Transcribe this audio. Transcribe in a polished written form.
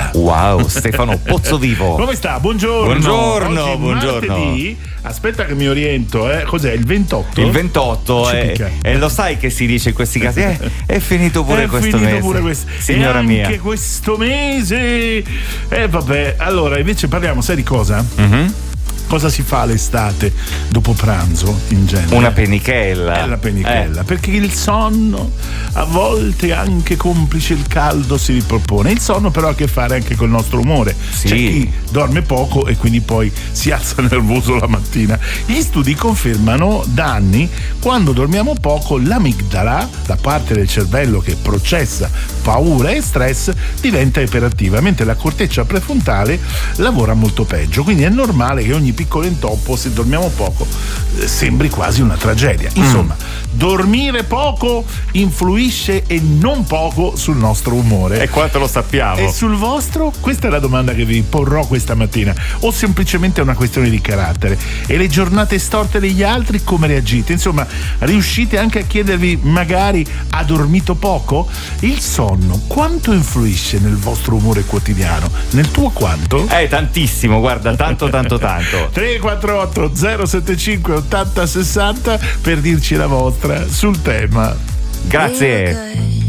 Wow, Stefano Pozzovivo. Come sta? Buongiorno. Buongiorno, Oggi buongiorno. Martedì, aspetta che mi oriento, cos'è? Il 28? Il 28 e lo sai che si dice in questi casi è finito pure questo mese. Signora mia. Anche questo mese. Vabbè, allora invece parliamo, sai di cosa? Cosa si fa l'estate dopo pranzo in genere? Una penichella. La penichella, perché il sonno a volte anche complice il caldo si ripropone. Il sonno però ha a che fare anche col nostro umore. Sì. C'è chi dorme poco e quindi poi si alza nervoso la mattina. Gli studi confermano da anni quando dormiamo poco l'amigdala, la parte del cervello che processa paura e stress, diventa iperattiva, mentre la corteccia prefrontale lavora molto peggio. Quindi è normale che ogni piccolo intoppo, se dormiamo poco, sembri quasi una tragedia. Insomma, dormire poco influisce e non poco sul nostro umore. E quanto lo sappiamo? E sul vostro? Questa è la domanda che vi porrò questa mattina. O semplicemente è una questione di carattere? E le giornate storte degli altri come reagite? Insomma, riuscite anche a chiedervi, magari ha dormito poco? Il sonno quanto influisce nel vostro umore quotidiano? Nel tuo quanto? Tantissimo, guarda, tanto. 348 075 80 60 per dirci la vostra sul tema. Grazie.